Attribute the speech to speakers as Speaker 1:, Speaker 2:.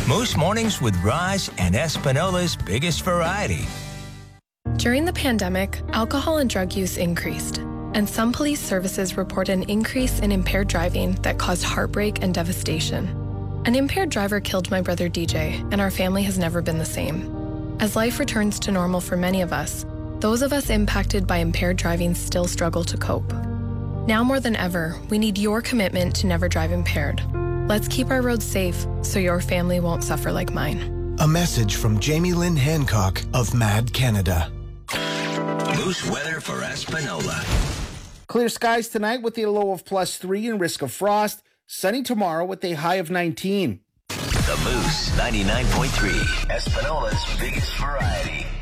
Speaker 1: Moose Mornings with Roz and Espinola's biggest variety.
Speaker 2: During the pandemic, alcohol and drug use increased, and some police services report an increase in impaired driving that caused heartbreak and devastation. An impaired driver killed my brother DJ, and our family has never been the same. As life returns to normal for many of us, those of us impacted by impaired driving still struggle to cope. Now more than ever, we need your commitment to never drive impaired. Let's keep our roads safe so your family won't suffer like mine.
Speaker 3: A message from Jamie Lynn Hancock of MAD Canada.
Speaker 1: Moose weather for Espinola.
Speaker 4: Clear skies tonight with a low of +3 and risk of frost. Sunny tomorrow with a high of 19.
Speaker 1: The Moose 99.3, Espinola's biggest variety.